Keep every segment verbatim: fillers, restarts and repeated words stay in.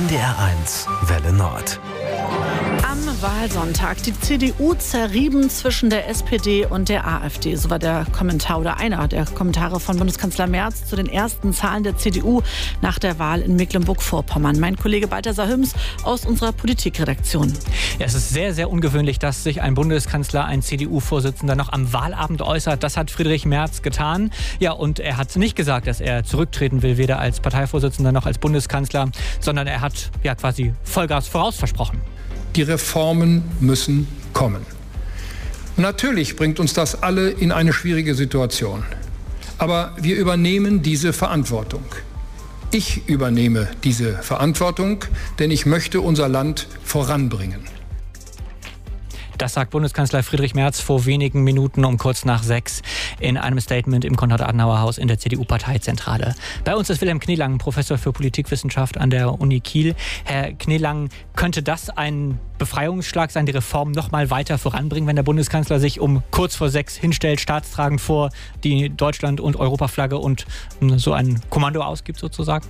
N D R eins Welle Nord. Am Wahlsonntag die C D U zerrieben zwischen der S P D und der AfD. So war der Kommentar oder einer der Kommentare von Bundeskanzler Merz zu den ersten Zahlen der C D U nach der Wahl in Mecklenburg-Vorpommern. Mein Kollege Balthasar Hüms aus unserer Politikredaktion. Ja, es ist sehr, sehr ungewöhnlich, dass sich ein Bundeskanzler, ein C D U-Vorsitzender noch am Wahlabend äußert. Das hat Friedrich Merz getan. Ja, und er hat nicht gesagt, dass er zurücktreten will, weder als Parteivorsitzender noch als Bundeskanzler, sondern er hat ja quasi Vollgas vorausversprochen. Die Reformen müssen kommen. Natürlich bringt uns das alle in eine schwierige Situation. Aber wir übernehmen diese Verantwortung. Ich übernehme diese Verantwortung, denn ich möchte unser Land voranbringen. Das sagt Bundeskanzler Friedrich Merz vor wenigen Minuten um kurz nach sechs in einem Statement im Konrad-Adenauer-Haus in der C D U-Parteizentrale. Bei uns ist Wilhelm Kneelang, Professor für Politikwissenschaft an der Uni Kiel. Herr Kneelang, könnte das ein Befreiungsschlag sein, die Reform noch mal weiter voranbringen, wenn der Bundeskanzler sich um kurz vor sechs hinstellt, staatstragend vor die Deutschland- und Europaflagge und so ein Kommando ausgibt sozusagen?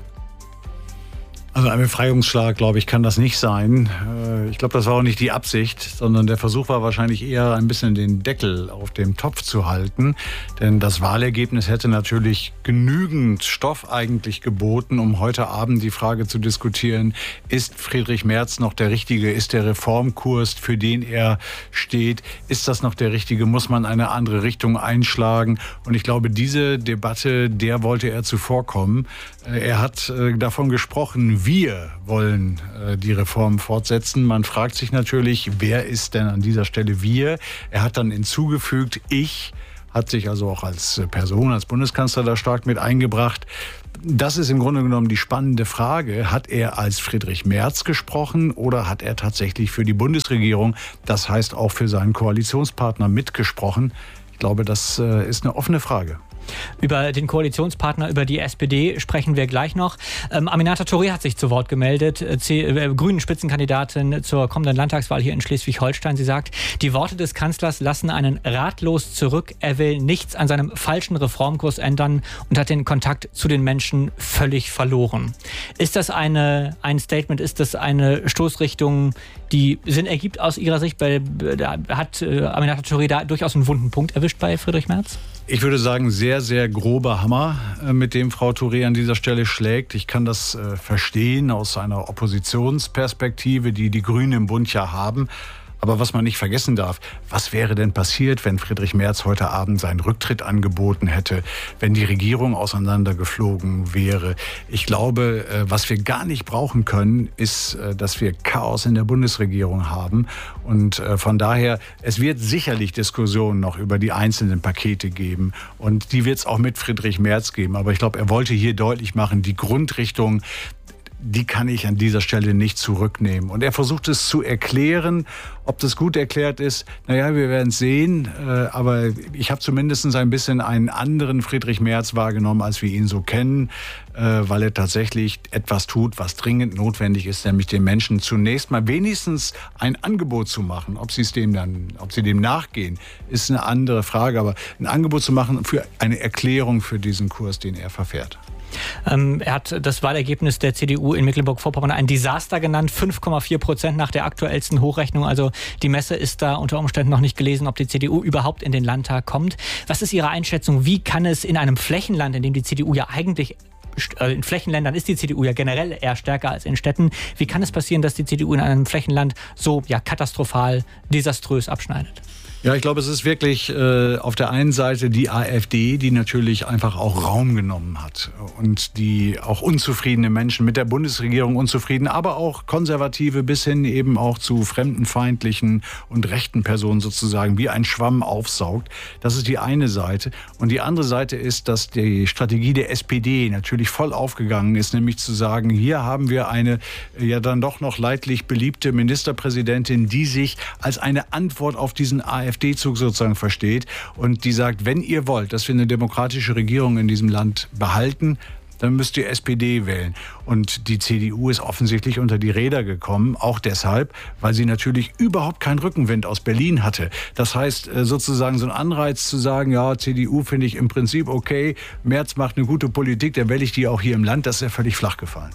Also ein Befreiungsschlag, glaube ich, kann das nicht sein. Ich glaube, das war auch nicht die Absicht, sondern der Versuch war wahrscheinlich eher ein bisschen den Deckel auf dem Topf zu halten. Denn das Wahlergebnis hätte natürlich genügend Stoff eigentlich geboten, um heute Abend die Frage zu diskutieren, ist Friedrich Merz noch der Richtige? Ist der Reformkurs, für den er steht, ist das noch der Richtige? Muss man eine andere Richtung einschlagen? Und ich glaube, diese Debatte, der wollte er zuvorkommen. Er hat davon gesprochen, wir wollen äh, die Reform fortsetzen. Man fragt sich natürlich, wer ist denn an dieser Stelle wir? Er hat dann hinzugefügt, ich, hat sich also auch als Person, als Bundeskanzler da stark mit eingebracht. Das ist im Grunde genommen die spannende Frage. Hat er als Friedrich Merz gesprochen oder hat er tatsächlich für die Bundesregierung, das heißt auch für seinen Koalitionspartner, mitgesprochen? Ich glaube, das äh, ist eine offene Frage. Über den Koalitionspartner, über die S P D sprechen wir gleich noch. Ähm, Aminata Touré hat sich zu Wort gemeldet, C- äh, grünen Spitzenkandidatin zur kommenden Landtagswahl hier in Schleswig-Holstein. Sie sagt, die Worte des Kanzlers lassen einen ratlos zurück. Er will nichts an seinem falschen Reformkurs ändern und hat den Kontakt zu den Menschen völlig verloren. Ist das eine, ein Statement, ist das eine Stoßrichtung, die Sinn ergibt aus Ihrer Sicht? Bei, da hat äh, Aminata Touré da durchaus einen wunden Punkt erwischt bei Friedrich Merz? Ich würde sagen, sehr, sehr grober Hammer, mit dem Frau Touré an dieser Stelle schlägt. Ich kann das äh, verstehen aus einer Oppositionsperspektive, die die Grünen im Bund ja haben. Aber was man nicht vergessen darf, was wäre denn passiert, wenn Friedrich Merz heute Abend seinen Rücktritt angeboten hätte, wenn die Regierung auseinandergeflogen wäre? Ich glaube, was wir gar nicht brauchen können, ist, dass wir Chaos in der Bundesregierung haben. Und von daher, es wird sicherlich Diskussionen noch über die einzelnen Pakete geben. Und die wird es auch mit Friedrich Merz geben. Aber ich glaube, er wollte hier deutlich machen, die Grundrichtung, die kann ich an dieser Stelle nicht zurücknehmen. Und er versucht es zu erklären. Ob das gut erklärt ist, naja, wir werden es sehen. Aber ich habe zumindest ein bisschen einen anderen Friedrich Merz wahrgenommen, als wir ihn so kennen, weil er tatsächlich etwas tut, was dringend notwendig ist, nämlich den Menschen zunächst mal wenigstens ein Angebot zu machen. Ob sie es dem dann, ob sie dem nachgehen, ist eine andere Frage. Aber ein Angebot zu machen für eine Erklärung für diesen Kurs, den er verfährt. Ähm, er hat das Wahlergebnis der C D U in Mecklenburg-Vorpommern ein Desaster genannt. fünf Komma vier Prozent nach der aktuellsten Hochrechnung. Also die Messe ist da unter Umständen noch nicht gelesen, ob die C D U überhaupt in den Landtag kommt. Was ist Ihre Einschätzung? Wie kann es in einem Flächenland, in dem die C D U ja eigentlich, in Flächenländern ist die C D U ja generell eher stärker als in Städten, wie kann es passieren, dass die C D U in einem Flächenland so ja, katastrophal, desaströs abschneidet? Ja, ich glaube, es ist wirklich äh, auf der einen Seite die AfD, die natürlich einfach auch Raum genommen hat und die auch unzufriedene Menschen mit der Bundesregierung unzufrieden, aber auch Konservative bis hin eben auch zu fremdenfeindlichen und rechten Personen sozusagen wie ein Schwamm aufsaugt. Das ist die eine Seite. Und die andere Seite ist, dass die Strategie der S P D natürlich voll aufgegangen ist, nämlich zu sagen, hier haben wir eine ja dann doch noch leidlich beliebte Ministerpräsidentin, die sich als eine Antwort auf diesen AfD-Zug sozusagen versteht und die sagt, wenn ihr wollt, dass wir eine demokratische Regierung in diesem Land behalten, dann müsst ihr S P D wählen. Und die C D U ist offensichtlich unter die Räder gekommen, auch deshalb, weil sie natürlich überhaupt keinen Rückenwind aus Berlin hatte. Das heißt, sozusagen so ein Anreiz zu sagen, ja, C D U finde ich im Prinzip okay, Merz macht eine gute Politik, dann wähle ich die auch hier im Land, das ist ja völlig flach gefallen.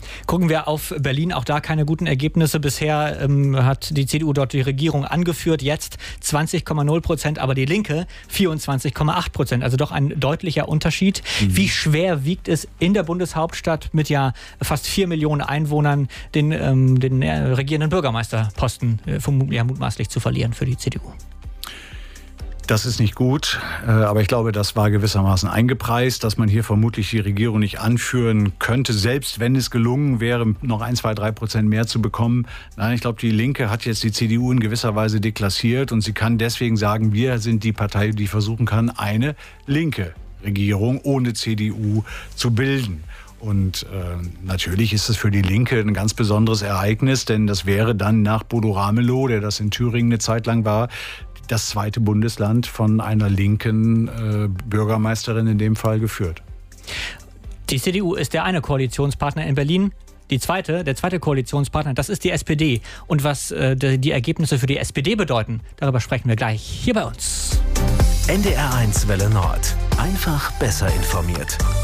Gucken wir auf Berlin, auch da keine guten Ergebnisse. Bisher ähm, hat die C D U dort die Regierung angeführt, jetzt zwanzig Komma null Prozent, aber die Linke vierundzwanzig Komma acht Prozent. Also doch ein deutlicher Unterschied. Mhm. Wie schwer wiegt es in der Bundeshauptstadt mit ja fast vier Millionen Einwohnern den, ähm, den äh, regierenden Bürgermeisterposten äh, vom, ja, mutmaßlich zu verlieren für die C D U? Das ist nicht gut, aber ich glaube, das war gewissermaßen eingepreist, dass man hier vermutlich die Regierung nicht anführen könnte, selbst wenn es gelungen wäre, noch ein, zwei, drei Prozent mehr zu bekommen. Nein, ich glaube, die Linke hat jetzt die C D U in gewisser Weise deklassiert und sie kann deswegen sagen, wir sind die Partei, die versuchen kann, eine linke Regierung ohne C D U zu bilden. Und äh, natürlich ist es für die Linke ein ganz besonderes Ereignis, denn das wäre dann nach Bodo Ramelow, der das in Thüringen eine Zeit lang war, das zweite Bundesland von einer linken äh, Bürgermeisterin in dem Fall geführt. Die C D U ist der eine Koalitionspartner in Berlin. Die zweite, der zweite Koalitionspartner, das ist die S P D. Und was äh, die Ergebnisse für die S P D bedeuten, darüber sprechen wir gleich hier bei uns. N D R eins Welle Nord. Einfach besser informiert.